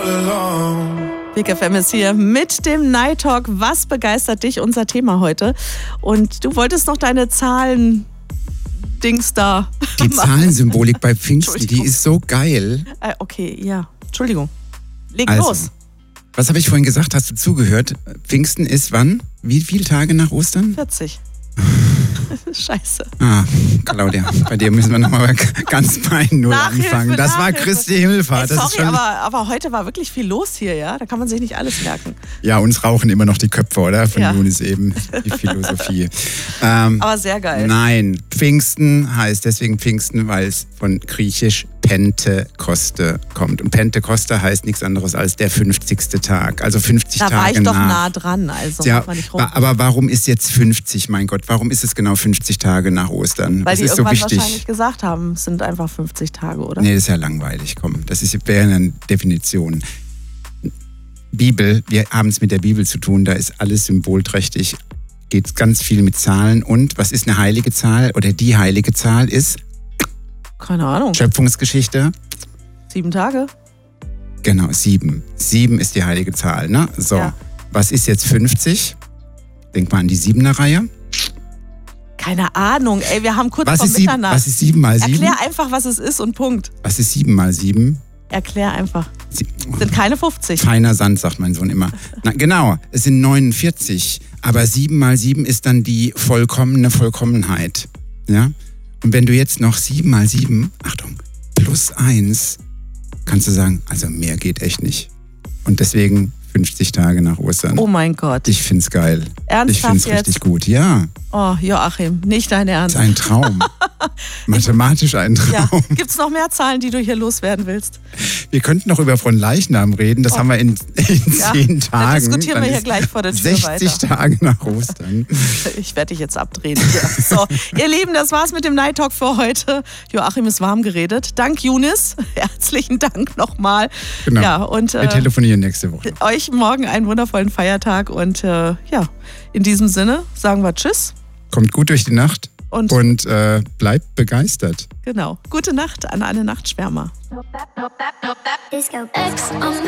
Big FM ist hier mit dem Night Talk. Was begeistert dich? Unser Thema heute. Und du wolltest noch deine Zahlen-Dings da Die Zahlensymbolik bei Pfingsten, die ist so geil. Okay, ja. Entschuldigung. Leg Also, los. Was habe ich vorhin gesagt? Hast du zugehört? Pfingsten ist wann? Wie viele Tage nach Ostern? 40. Scheiße. Claudia, bei dir müssen wir nochmal ganz bei Null anfangen. Das war Christi Himmelfahrt. Sorry, das ist schon aber heute war wirklich viel los hier, ja? Da kann man sich nicht alles merken. Ja, uns rauchen immer noch die Köpfe, oder? Von Ja. Junis eben, die Philosophie. Aber sehr geil. Nein, Pfingsten heißt deswegen Pfingsten, weil es von griechisch Pentekoste kommt. Und Pentekoste heißt nichts anderes als der 50. Tag. Also 50 Da Tage war ich doch nach. nah dran, also Ja, mach mal nicht rum. aber warum ist jetzt 50, mein Gott? Warum ist es genau 50 Tage nach Ostern? Weil Was die ist so irgendwann wichtig? wahrscheinlich gesagt haben, es sind einfach 50 Tage, oder? Nee, das ist ja langweilig, komm. Wäre eine Definition. Bibel, wir haben es mit der Bibel zu tun, da ist alles symbolträchtig, geht ganz viel mit Zahlen. Und was ist eine heilige Zahl? Oder die heilige Zahl ist Keine Ahnung. Schöpfungsgeschichte. 7 Tage? Genau, 7. 7 ist die heilige Zahl, ne? So, Ja. Was ist jetzt 50? Denk mal an die 7er-Reihe. Keine Ahnung, ey, wir haben kurz Was vor ist 7? Mitternacht. Was ist 7 mal 7? Erklär einfach, was es ist und Punkt. Was ist 7 mal 7? Erklär einfach. Sind keine 50. Feiner Sand, sagt mein Sohn immer. Na, genau, es sind 49. Aber 7 mal 7 ist dann die vollkommene Vollkommenheit. Ja? Und wenn du jetzt noch 7 mal 7, Achtung, plus 1, kannst du sagen, also mehr geht echt nicht. Und deswegen 50 Tage nach Ostern. Oh mein Gott. Ich find's geil. Ernsthaft Ich find's jetzt? richtig gut, ja. Oh, Joachim, nicht dein Ernst. Das ist ein Traum. Mathematisch ein Ja. Traum. Gibt's noch mehr Zahlen, die du hier loswerden willst? Wir könnten noch über Fronleichnam reden. Das haben wir in 10 Tagen. Dann diskutieren Dann wir hier ist gleich vor der Tür 60 weiter. Tage nach Ostern. Ich werde dich jetzt abdrehen. Ja. So, ihr Lieben, das war's mit dem Night Talk für heute. Joachim ist warm geredet. Dank Junis. Herzlichen Dank nochmal. Genau. Ja, und Wir telefonieren nächste Woche. euch morgen einen wundervollen Feiertag. Und ja, in diesem Sinne sagen wir Tschüss. Kommt gut durch die Nacht Und bleibt begeistert. genau, gute Nacht an alle Nachtschwärmer. Disco X on